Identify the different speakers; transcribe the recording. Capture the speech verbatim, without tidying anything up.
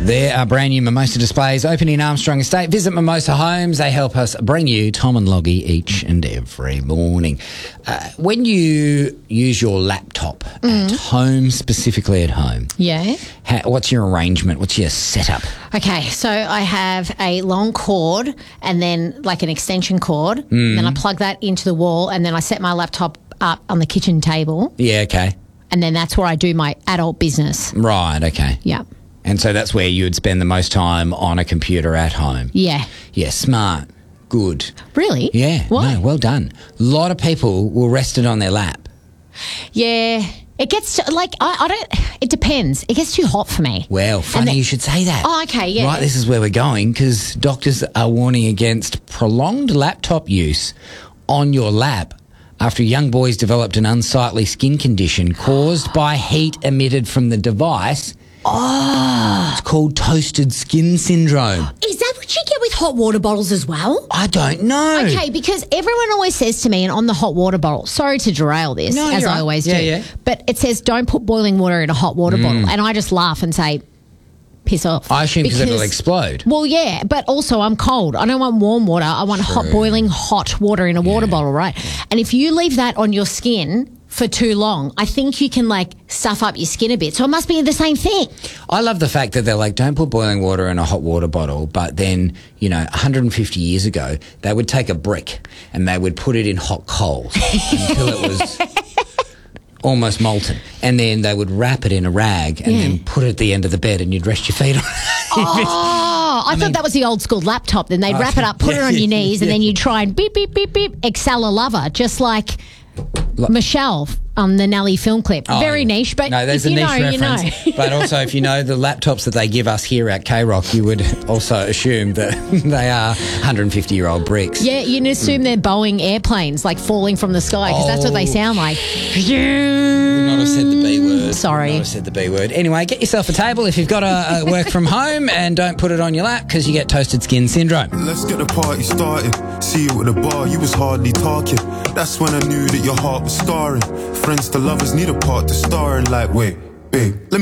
Speaker 1: There are brand new Mimosa displays open in Armstrong Estate. Visit Mimosa Homes. They help us bring you Tom and Loggy each and every morning. Uh, when you use your laptop mm. at home, specifically at home,
Speaker 2: yeah,
Speaker 1: how, what's your arrangement? What's your setup?
Speaker 2: Okay, so I have a long cord and then like an extension cord. Mm. Then I plug that into the wall and then I set my laptop up on the kitchen table.
Speaker 1: Yeah, okay.
Speaker 2: And then that's where I do my adult business.
Speaker 1: Right, okay.
Speaker 2: Yeah.
Speaker 1: And so that's where you would spend the most time on a computer at home.
Speaker 2: Yeah.
Speaker 1: Yeah, smart. Good.
Speaker 2: Really?
Speaker 1: Yeah.
Speaker 2: Why?
Speaker 1: No, well done. A lot of people will rest it on their lap.
Speaker 2: Yeah. It gets, to, like, I, I don't, it depends. It gets too hot for me.
Speaker 1: Well, funny
Speaker 2: then,
Speaker 1: you should say that.
Speaker 2: Oh, okay, yeah.
Speaker 1: Right, this is where we're going because doctors are warning against prolonged laptop use on your lap after young boys developed an unsightly skin condition caused by heat emitted from the device.
Speaker 2: Oh.
Speaker 1: It's called toasted skin syndrome.
Speaker 2: Is that what you get with hot water bottles as well?
Speaker 1: I don't know.
Speaker 2: Okay, because everyone always says to me, and on the hot water bottle, sorry to derail this,
Speaker 1: no,
Speaker 2: as I
Speaker 1: right.
Speaker 2: always
Speaker 1: yeah,
Speaker 2: do,
Speaker 1: yeah.
Speaker 2: but it says don't put boiling water in a hot water mm. bottle. And I just laugh and say, piss off.
Speaker 1: I assume because it'll explode.
Speaker 2: Well, yeah, but also I'm cold. I don't want warm water. I want True. hot, boiling hot water in a water yeah. bottle, right? Yeah. And if you leave that on your skin for too long, I think you can, like, stuff up your skin a bit. So it must be the same thing.
Speaker 1: I love the fact that they're like, don't put boiling water in a hot water bottle. But then, you know, one hundred fifty years ago, they would take a brick and they would put it in hot coals until it was almost molten. And then they would wrap it in a rag and yeah. then put it at the end of the bed and you'd rest your feet on it.
Speaker 2: Oh, I, I thought mean, that was the old school laptop. Then they'd uh, wrap it up, put yeah, it on your knees, yeah. and then you'd try and beep, beep, beep, beep, Excel a lover, just like L- Michelle on the Nelly film clip.
Speaker 1: Oh,
Speaker 2: Very
Speaker 1: yeah.
Speaker 2: niche, but
Speaker 1: no, there's
Speaker 2: if
Speaker 1: a
Speaker 2: you
Speaker 1: niche
Speaker 2: know,
Speaker 1: reference.
Speaker 2: you know.
Speaker 1: But also, if you know the laptops that they give us here at K-Rock, you would also assume that they are one hundred fifty-year-old bricks.
Speaker 2: Yeah, you'd assume mm. they're Boeing airplanes, like falling from the sky, because oh. that's what they sound like.
Speaker 1: Would not have said the B word.
Speaker 2: Sorry.
Speaker 1: Would not have said the B word. Anyway, get yourself a table if you've got to uh, work from home and don't put it on your lap because you get toasted skin syndrome.
Speaker 3: Let's get the party started. See you at the bar, you was hardly talking. That's when I knew that your heart was scarring. Friends to lovers need a part to star in. Like, wait, babe, let me